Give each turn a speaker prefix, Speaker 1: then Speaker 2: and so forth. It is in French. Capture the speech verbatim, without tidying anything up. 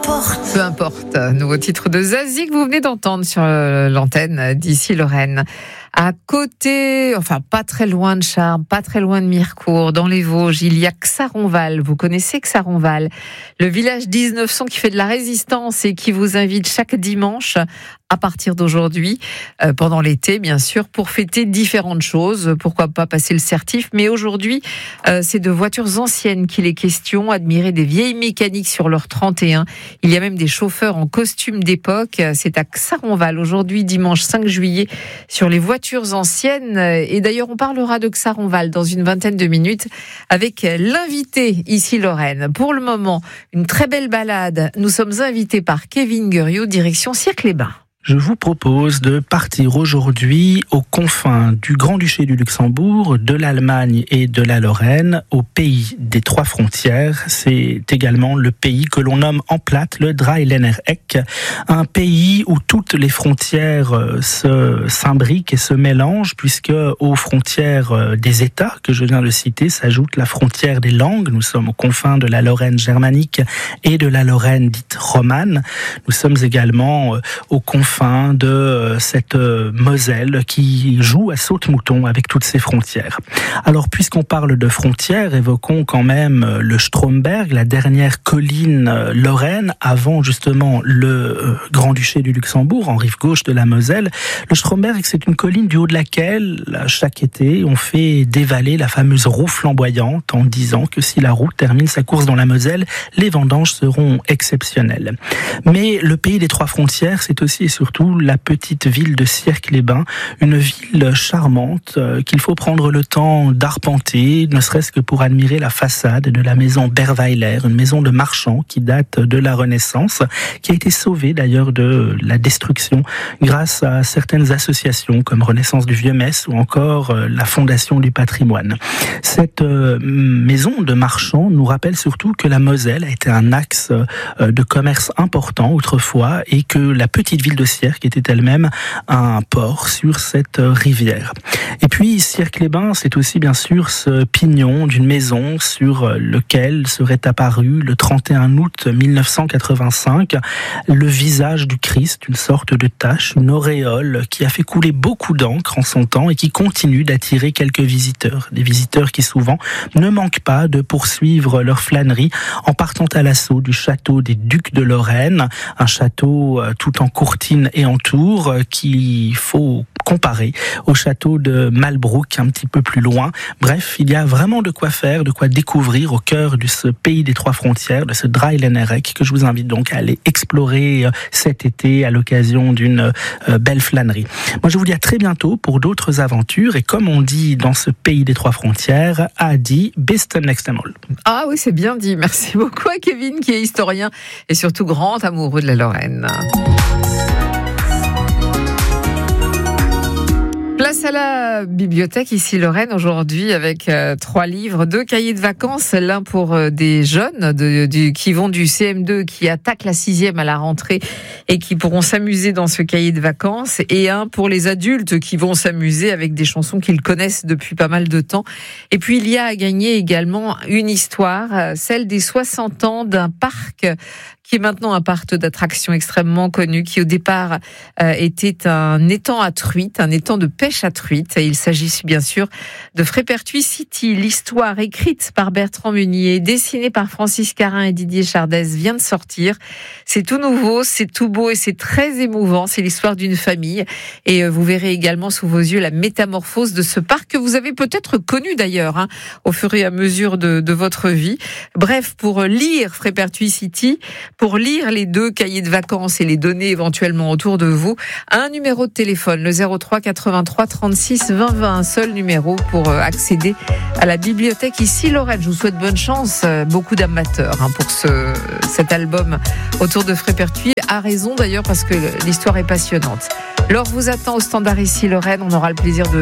Speaker 1: importe.
Speaker 2: Peu importe. Nouveau titre de Zazie que vous venez d'entendre sur l'antenne d'Ici Lorraine. À côté, enfin pas très loin de Charmes, pas très loin de Mirecourt, dans les Vosges, il y a Xaronval. Vous connaissez Xaronval, le village dix-neuf cents qui fait de la résistance et qui vous invite chaque dimanche à partir d'aujourd'hui, euh, pendant l'été bien sûr, pour fêter différentes choses. Pourquoi pas passer le certif, mais aujourd'hui, euh, c'est de voitures anciennes qu'il est question, admirer des vieilles mécaniques sur leur trente et un. Il y a même des chauffeurs en costume d'époque. C'est à Xaronval aujourd'hui, dimanche cinq juillet, sur les voitures anciennes. Et d'ailleurs, on parlera de Xaronval dans une vingtaine de minutes avec l'invité Ici Lorraine. Pour le moment, une très belle balade. Nous sommes invités par Kevin Guriot, direction Sierck-les-Bains.
Speaker 3: Je vous propose de partir aujourd'hui aux confins du Grand-Duché du Luxembourg, de l'Allemagne et de la Lorraine, au pays des trois frontières. C'est également le pays que l'on nomme en plate le Dreiländereck, un pays où toutes les frontières se s'imbriquent et se mélangent, puisque aux frontières des États que je viens de citer s'ajoute la frontière des langues. Nous sommes aux confins de la Lorraine germanique et de la Lorraine dite romane. Nous sommes également aux confins fin de cette Moselle qui joue à saute-mouton avec toutes ses frontières. Alors, puisqu'on parle de frontières, évoquons quand même le Stromberg, la dernière colline lorraine avant justement le Grand-Duché du Luxembourg, en rive gauche de la Moselle. Le Stromberg, c'est une colline du haut de laquelle, chaque été, on fait dévaler la fameuse roue flamboyante en disant que si la roue termine sa course dans la Moselle, les vendanges seront exceptionnelles. Mais le pays des trois frontières, c'est aussi et surtout la petite ville de Sierck-les-Bains, une ville charmante euh, qu'il faut prendre le temps d'arpenter, ne serait-ce que pour admirer la façade de la maison Berweiler, une maison de marchand qui date de la Renaissance, qui a été sauvée d'ailleurs de la destruction grâce à certaines associations comme Renaissance du Vieux-Metz ou encore euh, la Fondation du patrimoine. Cette euh, maison de marchand nous rappelle surtout que la Moselle a été un axe euh, de commerce important autrefois et que la petite ville de Sierck était elle-même un port sur cette rivière. Et puis Sierck-les-Bains, c'est aussi bien sûr ce pignon d'une maison sur lequel serait apparu le trente et un août mille neuf cent quatre-vingt-cinq le visage du Christ, une sorte de tache, une auréole qui a fait couler beaucoup d'encre en son temps et qui continue d'attirer quelques visiteurs. Des visiteurs qui souvent ne manquent pas de poursuivre leur flânerie en partant à l'assaut du château des Ducs de Lorraine, un château tout en courtine et en tour qu'il faut comparer au château de Malbrouck un petit peu plus loin. Bref, il y a vraiment de quoi faire, de quoi découvrir au cœur de ce pays des trois frontières, de ce Dreiländereck que je vous invite donc à aller explorer cet été à l'occasion d'une belle flânerie. Moi, je vous dis à très bientôt pour d'autres aventures et comme on dit dans ce pays des trois frontières, Adi, bis zum nächsten Mal.
Speaker 2: Ah oui, c'est bien dit. Merci beaucoup à Kevin qui est historien et surtout grand amoureux de la Lorraine. Place à la bibliothèque Ici Lorraine aujourd'hui avec euh, trois livres, deux cahiers de vacances, l'un pour euh, des jeunes de, de, qui vont du C M deux, qui attaquent la sixième à la rentrée et qui pourront s'amuser dans ce cahier de vacances, et un pour les adultes qui vont s'amuser avec des chansons qu'ils connaissent depuis pas mal de temps. Et puis il y a à gagner également une histoire, celle des soixante ans d'un parc qui est maintenant un parc d'attractions extrêmement connu, qui au départ euh, était un étang à truites, un étang de pêche à truites. Et il s'agit bien sûr de Frépertuis City. L'histoire écrite par Bertrand Meunier, dessinée par Francis Carin et Didier Chardès vient de sortir. C'est tout nouveau, c'est tout beau et c'est très émouvant. C'est l'histoire d'une famille. Et vous verrez également sous vos yeux la métamorphose de ce parc que vous avez peut-être connu d'ailleurs, hein, au fur et à mesure de, de votre vie. Bref, pour lire Frépertuis City, pour lire les deux cahiers de vacances et les donner éventuellement autour de vous, un numéro de téléphone, le zéro trois quatre-vingt-trois trente-six vingt vingt, un seul numéro pour accéder à la bibliothèque Ici Lorraine. Je vous souhaite bonne chance, beaucoup d'amateurs hein, pour ce, cet album autour de Frépertuis, à raison d'ailleurs parce que l'histoire est passionnante. Laure vous attend au standard Ici Lorraine, on aura le plaisir de